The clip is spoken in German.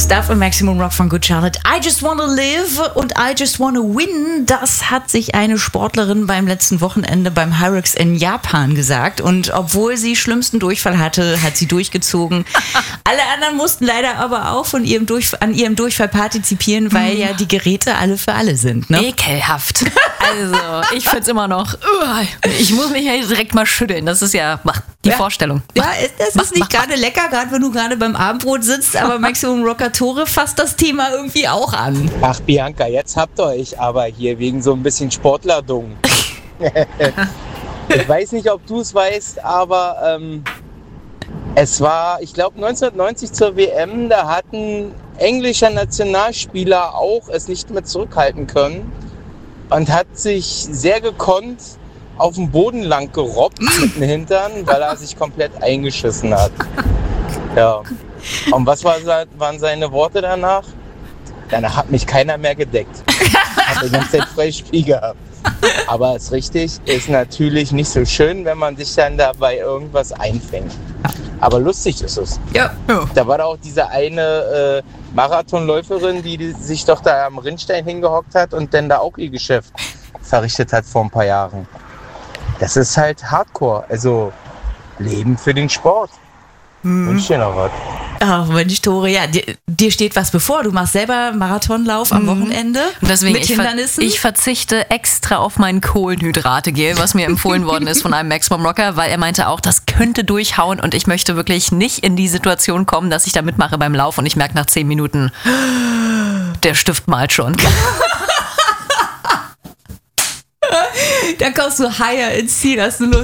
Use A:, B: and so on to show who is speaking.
A: Stuff im Maximum Rock von Good Charlotte. I just wanna live und I just wanna win. Das hat sich eine Sportlerin beim letzten Wochenende beim Hyrox in Japan gesagt. Und obwohl sie schlimmsten Durchfall hatte, hat sie durchgezogen. Alle anderen mussten leider aber auch an ihrem Durchfall partizipieren, weil ja die Geräte alle für alle sind. Ne?
B: Ekelhaft. Also, ich find's immer noch. Ich muss mich ja direkt mal schütteln. Das ist ja die Vorstellung.
A: Ja, das ist nicht gerade lecker, gerade wenn du gerade beim Abendbrot sitzt, aber Maximum Rockatore fasst das Thema irgendwie auch an.
C: Ach Bianca, jetzt habt ihr euch aber hier wegen so ein bisschen Sportlerdung. Ich weiß nicht, ob du es weißt, aber es war, ich glaube 1990 zur WM, da hat ein englischer Nationalspieler auch es nicht mehr zurückhalten können und hat sich sehr gekonnt auf dem Boden lang gerobbt mit dem Hintern, weil er sich komplett eingeschissen hat. Ja. Und was waren seine Worte danach? Danach hat mich keiner mehr gedeckt. Hat die ganze Zeit Freispiel gehabt. Aber ist richtig, ist natürlich nicht so schön, wenn man sich dann dabei irgendwas einfängt. Aber lustig ist es.
A: Ja.
C: Da war da auch diese eine Marathonläuferin, die sich doch da am Rinnstein hingehockt hat und dann da auch ihr Geschäft verrichtet hat vor ein paar Jahren. Das ist halt Hardcore, also Leben für den Sport. Wünsch dir noch was.
A: Ach Mensch, Tore, ja, dir steht was bevor. Du machst selber Marathonlauf am Wochenende
B: und deswegen
A: mit Hindernissen.
B: Ich verzichte extra auf mein Kohlenhydrategel, was mir empfohlen worden ist von einem Maximum Rocker, weil er meinte auch, das könnte durchhauen und ich möchte wirklich nicht in die Situation kommen, dass ich da mitmache beim Lauf und ich merke nach 10 Minuten, der Stift malt schon.
A: Dann kommst du higher ins Ziel, hast du Lust.